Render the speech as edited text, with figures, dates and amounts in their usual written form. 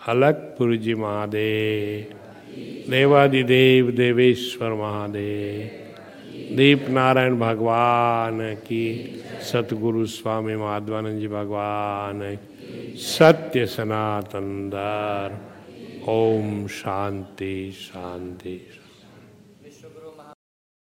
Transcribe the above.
अलकपुर जी महादेव, देवादिदेव देवेश्वर महादेव, दीप नारायण भगवान की, सतगुरु स्वामी माधवानंद जी भगवान की, सत्य सनातन धर्म। ओम शांति शांति।